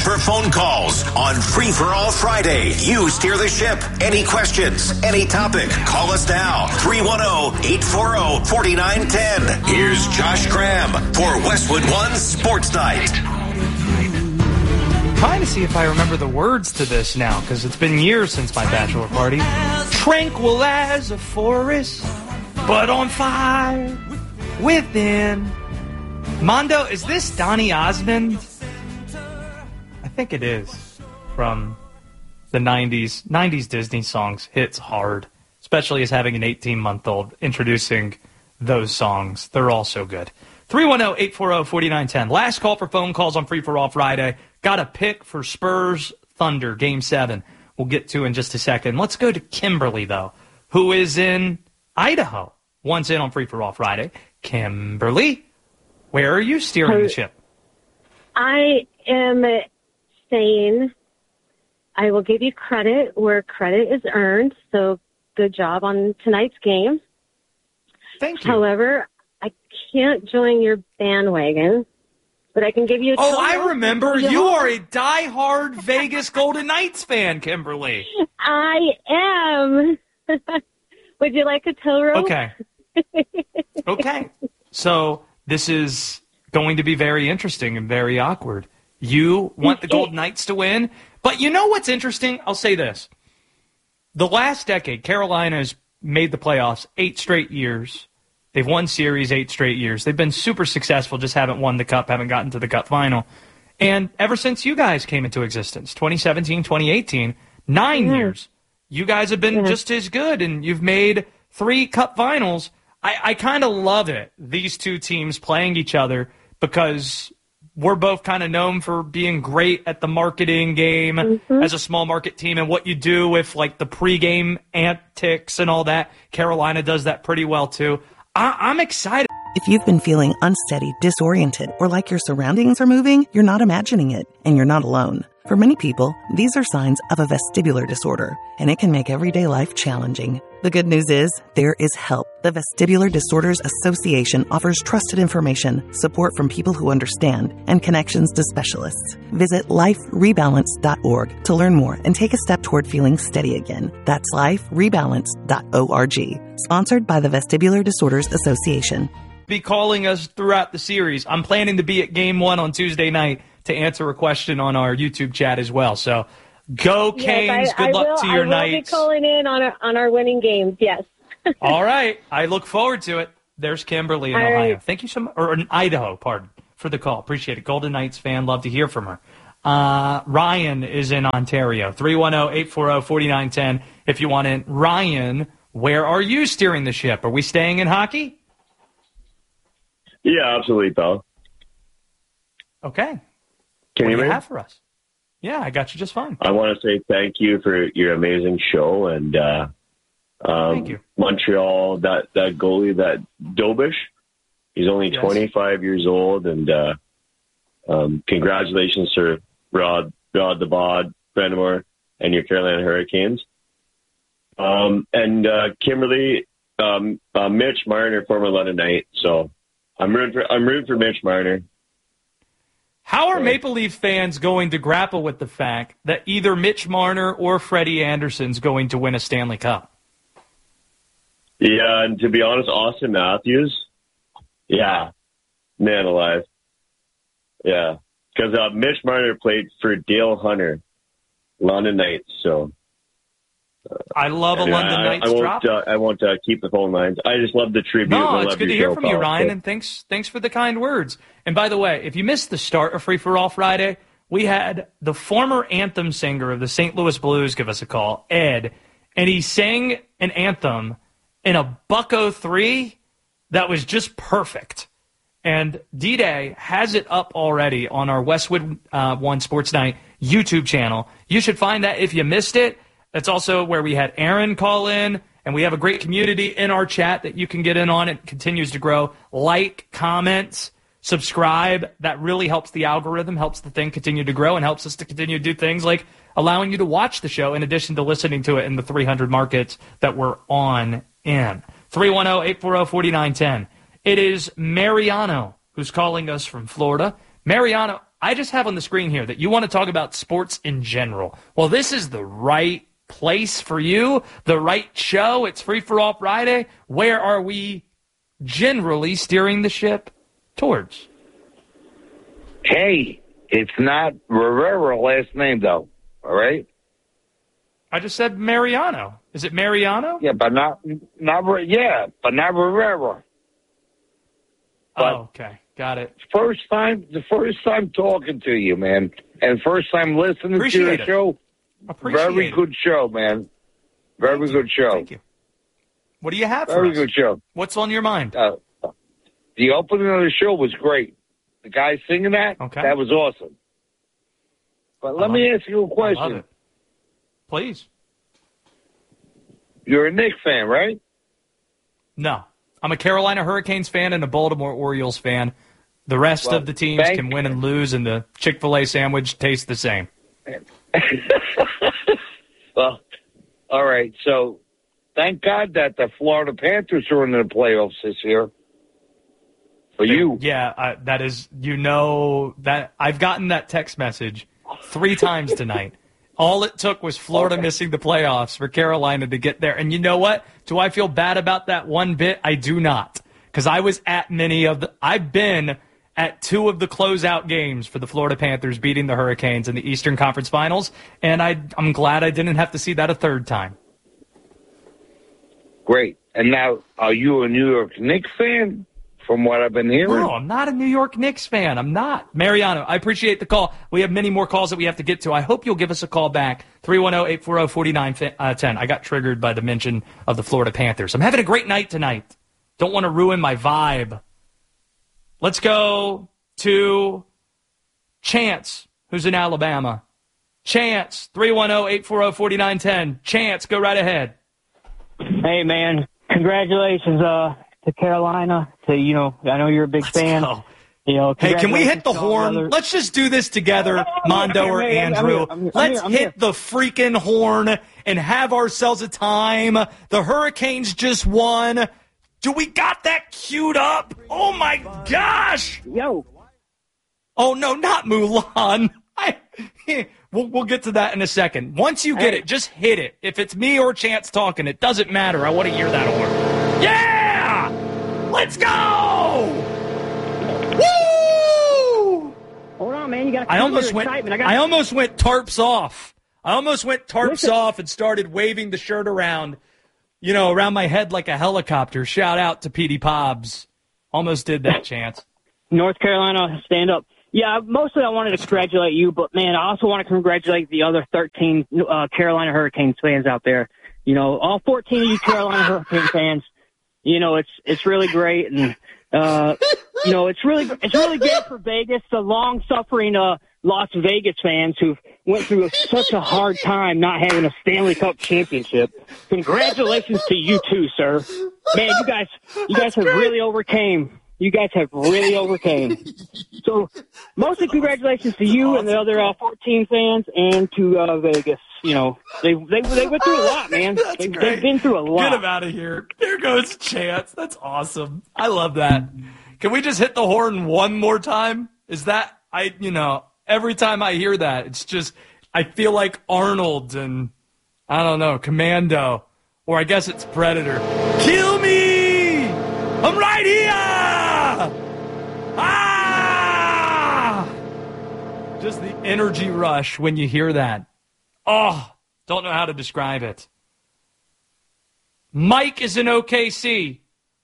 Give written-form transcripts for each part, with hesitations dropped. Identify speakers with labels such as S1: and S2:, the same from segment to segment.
S1: for phone calls on Free for All Friday. You steer the ship. Any questions, any topic, call us now. 310-840-4910. Here's Josh Graham for Westwood One Sports Night.
S2: Trying to see if I remember the words to this now, because it's been years since my bachelor party. Tranquil as a forest, but on fire within. Mondo, is this Donny Osmond? I think it is. From the 90s. 90s Disney songs hits hard, especially as having an 18-month-old introducing those songs. They're all so good. 310-840-4910. Last call for phone calls on Free for All Friday. Got a pick for Spurs Thunder Game 7. We'll get to in just a second. Let's go to Kimberly, though, who is in Idaho. Once in on Free for All Friday. Kimberly, where are you steering the ship?
S3: I am saying I will give you credit where credit is earned. So good job on tonight's game.
S2: Thank you.
S3: However, I can't join your bandwagon, but I can give you a
S2: Oh, I remember. You are a diehard Vegas Golden Knights fan, Kimberly.
S3: I am. Would you like a tow rope?
S2: Okay. Okay. So this is going to be very interesting and very awkward. You want the Golden Knights to win, but you know what's interesting? I'll say this. The last decade, Carolina has made the playoffs 8 straight years. They've won series 8 straight years. They've been super successful, just haven't won the cup, haven't gotten to the cup final. And ever since you guys came into existence, 2017, 2018, 9 years, you guys have been just as good, and you've made 3 cup finals. I kind of love it, these two teams playing each other, because we're both kind of known for being great at the marketing game as a small market team, and what you do with like the pregame antics and all that. Carolina does that pretty well too. I'm excited.
S4: If you've been feeling unsteady, disoriented, or like your surroundings are moving, you're not imagining it, and you're not alone. For many people, these are signs of a vestibular disorder, and it can make everyday life challenging. The good news is, there is help. The Vestibular Disorders Association offers trusted information, support from people who understand, and connections to specialists. Visit liferebalance.org to learn more and take a step toward feeling steady again. That's liferebalance.org. Sponsored by the Vestibular Disorders Association.
S2: Be calling us throughout the series. I'm planning to be at Game 1 on Tuesday night to answer a question on our YouTube chat as well. So go Canes. Good luck to your Knights.
S3: I will be calling in on our winning games, yes.
S2: All right. I look forward to it. There's Kimberly in Ohio. Right. Thank you so much. Or in Idaho, pardon, for the call. Appreciate it. Golden Knights fan. Love to hear from her. Ryan is in Ontario. 310-840-4910 if you want in. Ryan, where are you steering the ship? Are we staying in hockey?
S5: Yeah, absolutely, pal.
S2: Okay.
S5: Can you
S2: what do you have for us? Yeah, I got you just fine.
S5: I want to say thank you for your amazing show, and
S2: thank you.
S5: Montreal, that goalie, that Dobish, he's only 25 years old, and congratulations to Rod the Bod, Brandamore, and your Carolina Hurricanes. And Kimberly, Mitch Marner, former London Knight, so I'm rooting for Mitch Marner.
S2: How are Maple Leaf fans going to grapple with the fact that either Mitch Marner or Freddie Anderson's going to win a Stanley Cup?
S5: Yeah, and to be honest, Austin Matthews, man alive. Yeah, because Mitch Marner played for Dale Hunter, London Knights, so...
S2: I love a London Knights drop.
S5: I won't keep the phone lines. I just love the tribute.
S2: No, it's good to hear from you, Ryan, and thanks for the kind words. And by the way, if you missed the start of Free for All Friday, we had the former anthem singer of the St. Louis Blues give us a call, Ed, and he sang an anthem in a Bucko 3 that was just perfect. And D-Day has it up already on our Westwood One Sports Night YouTube channel. You should find that if you missed it. That's also where we had Aaron call in, and we have a great community in our chat that you can get in on. It continues to grow. Like, comment, subscribe. That really helps the algorithm, helps the thing continue to grow, and helps us to continue to do things like allowing you to watch the show in addition to listening to it in the 300 markets that we're on in. 310-840-4910. It is Mariano who's calling us from Florida. Mariano, I just have on the screen here that you want to talk about sports in general. Well, this is the right place for you, the right show. It's Free for All Friday. Where are we generally steering the ship towards?
S6: Hey, it's not Rivera last name, though. All right?
S2: I just said Mariano. Is it Mariano?
S6: Yeah, but not Rivera. But
S2: okay. Got it.
S6: the first time talking to you, man, and first time listening
S2: Appreciate
S6: to
S2: it.
S6: the show. Very good show, man. Very good show.
S2: Thank you. What do you have for
S6: Very
S2: us?
S6: good show.
S2: What's on your mind?
S6: The opening of the show was great. The guy singing that, that was awesome. But let me ask you a
S2: I love
S6: question.
S2: it. Please.
S6: You're a Knicks fan, right?
S2: No. I'm a Carolina Hurricanes fan and a Baltimore Orioles fan. The rest of the teams can win and lose, and the Chick-fil-A sandwich tastes the same.
S6: Well, all right. So thank God that the Florida Panthers are in the playoffs this year. For you.
S2: Yeah, that is, that I've gotten that text message 3 times tonight. All it took was Florida missing the playoffs for Carolina to get there. And you know what? Do I feel bad about that one bit? I do not. Because I was at I've been at 2 of the closeout games for the Florida Panthers beating the Hurricanes in the Eastern Conference Finals. And I'm glad I didn't have to see that a 3rd time.
S6: Great. And now, are you a New York Knicks fan? From what I've been hearing?
S2: No, I'm not a New York Knicks fan. I'm not. Mariano, I appreciate the call. We have many more calls that we have to get to. I hope you'll give us a call back. 310-840-4910. I got triggered by the mention of the Florida Panthers. I'm having a great night tonight. Don't want to ruin my vibe. Let's go to Chance, who's in Alabama. Chance, 310-840-4910. Chance, go right ahead.
S7: Hey, man. Congratulations, to Carolina. I know you're a big fan.
S2: Go. Hey, can we hit the horn? Let's just do this together, Mondo or Andrew. Let's hit the freaking horn and have ourselves a time. The Hurricanes just won. Do we got that queued up? Oh, my gosh.
S7: Yo.
S2: Oh, no, not Mulan. We'll get to that in a second. Once you get it, just hit it. If it's me or Chance talking, it doesn't matter. I want to hear that horn. Yeah! Let's go! Woo!
S7: Hold on, man. You got to
S2: I almost went tarps off. Off and started waving the shirt around, around my head like a helicopter. Shout out to Petey Pobbs. Almost did that, Chance.
S7: North Carolina, stand up. Yeah, mostly I wanted to congratulate you, but, man, I also want to congratulate the other 13 Carolina Hurricanes fans out there. All 14 of you Carolina Hurricane fans. It's really great, and it's really good for Vegas. The long-suffering Las Vegas fans who went through such a hard time not having a Stanley Cup championship. Congratulations to you too, sir. Man, you guys have really overcame. You guys have really overcame. So, mostly congratulations to you and the other 14 fans, and to Vegas. They went through a lot, man. They've been through a lot.
S2: Get him out of here. Here goes Chance. That's awesome. I love that. Can we just hit the horn one more time? Is that, every time I hear that, it's just, I feel like Arnold and, I don't know, Commando. Or I guess it's Predator. Kill me! I'm right here! Ah! Just the energy rush when you hear that. Oh, don't know how to describe it. Mike is in OKC.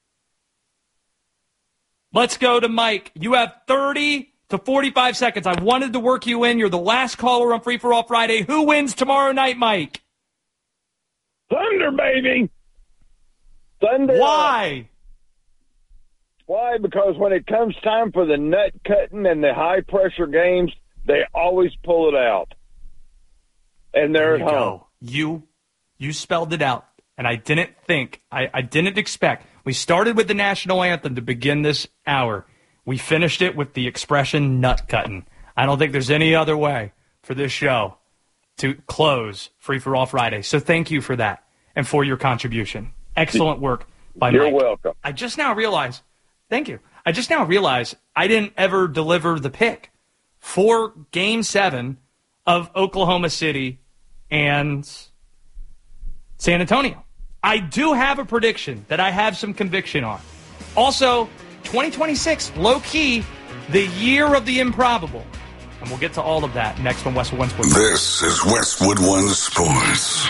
S2: Let's go to Mike. You have 30 to 45 seconds. I wanted to work you in. You're the last caller on Free for All Friday. Who wins tomorrow night, Mike?
S6: Thunder, baby. Thunder.
S2: Why?
S6: Why? Because when it comes time for the nut cutting and the high pressure games, they always pull it out. And they're at home.
S2: You spelled it out. And I didn't expect. We started with the national anthem to begin this hour. We finished it with the expression nut cutting. I don't think there's any other way for this show to close Free for All Friday. So thank you for that and for your contribution. Excellent work by Mike.
S6: You're welcome.
S2: I just now realized, thank you. I just now realized I didn't ever deliver the pick for Game 7 of Oklahoma City and San Antonio. I do have a prediction that I have some conviction on. Also, 2026, low-key, the year of the improbable. And we'll get to all of that next on Westwood One Sports.
S8: This is Westwood One Sports.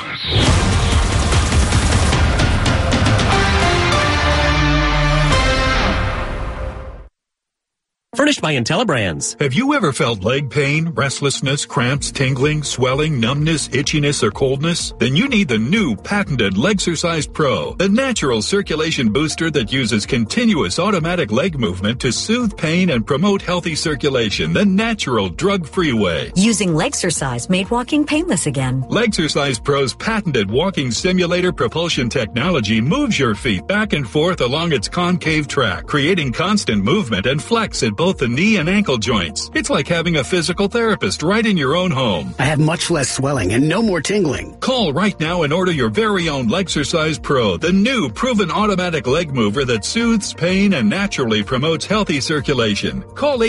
S9: Furnished by IntelliBrands.
S10: Have you ever felt leg pain, restlessness, cramps, tingling, swelling, numbness, itchiness, or coldness? Then you need the new patented Legsercise Pro, the natural circulation booster that uses continuous automatic leg movement to soothe pain and promote healthy circulation the natural drug-free way.
S11: Using Legsercise made walking painless again.
S10: Legsercise Pro's patented walking simulator propulsion technology moves your feet back and forth along its concave track, creating constant movement and flex at both the knee and ankle joints. It's like having a physical therapist right in your own home.
S12: I have much less swelling and no more tingling.
S10: Call right now and order your very own Legsercise Pro, the new proven automatic leg mover that soothes pain and naturally promotes healthy circulation. Call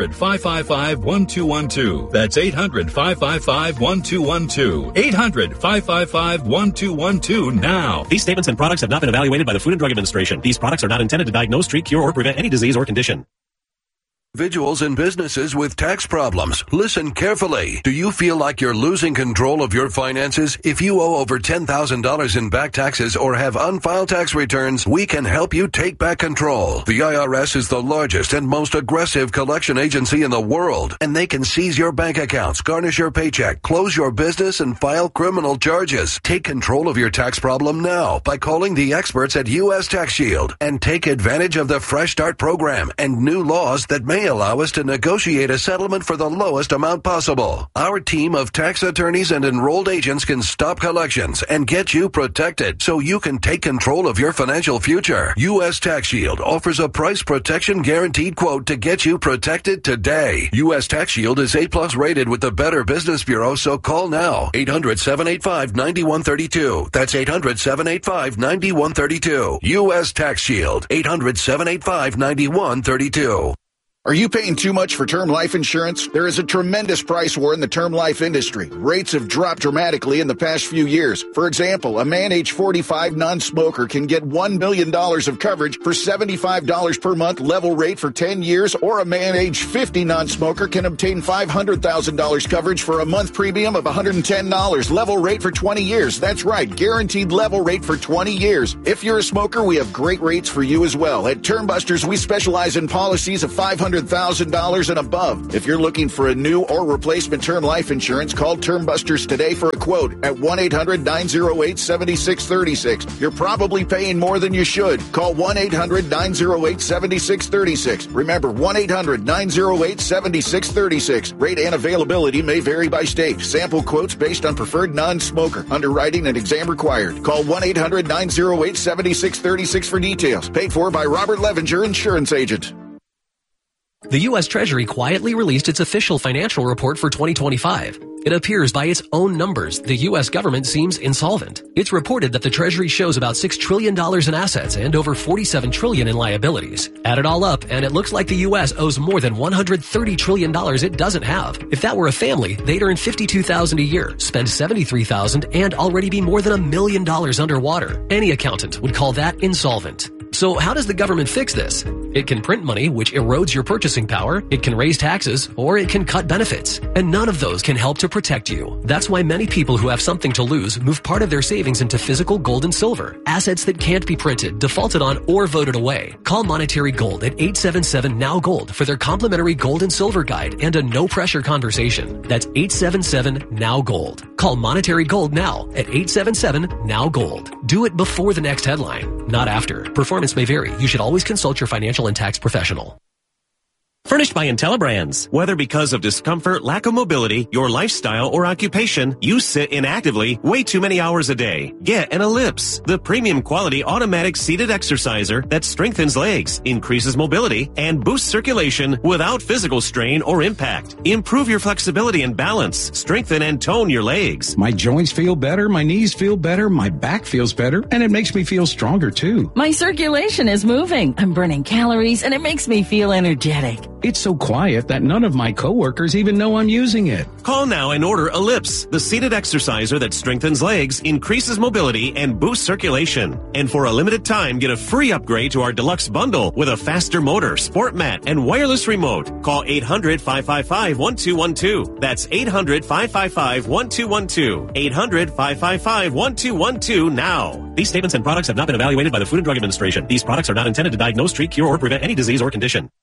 S10: 800-555-1212. That's 800-555-1212. 800-555-1212 now.
S9: These statements and products have not been evaluated by the Food and Drug Administration. These products are not intended to diagnose, treat, cure, or prevent any disease or condition.
S13: Individuals and businesses with tax problems. Listen carefully. Do you feel like you're losing control of your finances? If you owe over $10,000 in back taxes or have unfiled tax returns, we can help you take back control. The IRS is the largest and most aggressive collection agency in the world, and they can seize your bank accounts, garnish your paycheck, close your business, and file criminal charges. Take control of your tax problem now by calling the experts at U.S. Tax Shield and take advantage of the Fresh Start program and new laws that may allow us to negotiate a settlement for the lowest amount possible. Our team of tax attorneys and enrolled agents can stop collections and get you protected so you can take control of your financial future. U.S. Tax Shield offers a price protection guaranteed quote to get you protected today. U.S. Tax Shield is A+ rated with the Better Business Bureau, so call now. 800-785-9132. That's 800-785-9132. U.S. Tax Shield. 800-785-9132.
S14: Are you paying too much for term life insurance? There is a tremendous price war in the term life industry. Rates have dropped dramatically in the past few years. For example, a man age 45 non-smoker can get $1 million of coverage for $75 per month level rate for 10 years, or a man age 50 non-smoker can obtain $500,000 coverage for a month premium of $110 level rate for 20 years. That's right, guaranteed level rate for 20 years. If you're a smoker, we have great rates for you as well. At Termbusters, we specialize in policies of $500,000 and above. If you're looking for a new or replacement term life insurance, call Termbusters today for a quote at 1-800-908-7636. You're probably paying more than you should. Call 1-800-908-7636. Remember, 1-800-908-7636. Rate and availability may vary by state. Sample quotes based on preferred non-smoker. Underwriting and exam required. Call 1-800-908-7636 for details. Paid for by Robert Levenger, insurance agent.
S9: The U.S. Treasury quietly released its official financial report for 2025. It appears by its own numbers, the U.S. government seems insolvent. It's reported that the Treasury shows about $6 trillion in assets and over $47 trillion in liabilities. Add it all up, and it looks like the U.S. owes more than $130 trillion it doesn't have. If that were a family, they'd earn $52,000 a year, spend $73,000, and already be more than $1 million underwater. Any accountant would call that insolvent. So how does the government fix this? It can print money, which erodes your purchasing power, it can raise taxes, or it can cut benefits. And none of those can help to protect you. That's why many people who have something to lose move part of their savings into physical gold and silver, assets that can't be printed, defaulted on, or voted away. Call Monetary Gold at 877-NOW-GOLD for their complimentary gold and silver guide and a no-pressure conversation. That's 877-NOW-GOLD. Call Monetary Gold now at 877-NOW-GOLD. Do it before the next headline, not after. Performance may vary. You should always consult your financial and tax professional.
S15: Furnished by IntelliBrands. Whether because of discomfort, lack of mobility, your lifestyle, or occupation, you sit inactively way too many hours a day. Get an Ellipse, the premium quality automatic seated exerciser that strengthens legs, increases mobility, and boosts circulation without physical strain or impact. Improve your flexibility and balance. Strengthen and tone your legs.
S16: My joints feel better, my knees feel better, my back feels better, and it makes me feel stronger too.
S17: My circulation is moving. I'm burning calories, and it makes me feel energetic.
S16: It's so quiet that none of my coworkers even know I'm using it.
S15: Call now and order Ellipse, the seated exerciser that strengthens legs, increases mobility, and boosts circulation. And for a limited time, get a free upgrade to our deluxe bundle with a faster motor, sport mat, and wireless remote. Call 800-555-1212. That's 800-555-1212. 800-555-1212 now. These statements and products have not been evaluated by the Food and Drug Administration. These products are not intended to diagnose, treat, cure, or prevent any disease or condition.